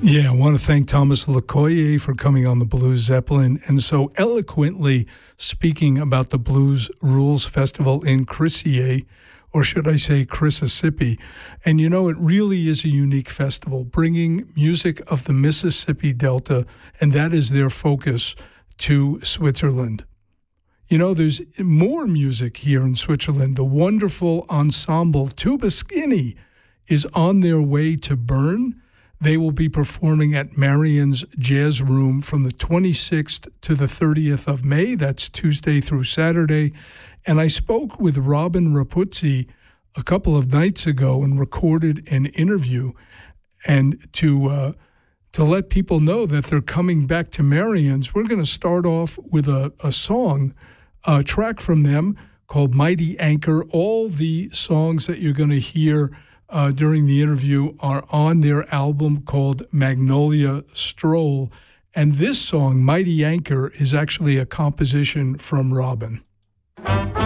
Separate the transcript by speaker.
Speaker 1: Yeah, I want to thank Thomas Lecoyer for coming on the Blues Zeppelin and so eloquently speaking about the Blues Rules Festival in Crissy, or should I say Chrysissippi. And you know, it really is a unique festival, bringing music of the Mississippi Delta, and that is their focus, to Switzerland. You know, there's more music here in Switzerland. The wonderful ensemble Tuba Skinny is on their way to Bern. They will be performing at Marion's Jazz Room from the 26th to the 30th of May. That's Tuesday through Saturday. And I spoke with Robin Rapuzzi a couple of nights ago and recorded an interview, and to let people know that they're coming back to Marion's. We're going to start off with a track from them called Mighty Anchor. All the songs that you're going to hear during the interview are on their album called Magnolia Stroll. And this song, Mighty Anchor, is actually a composition from Robin.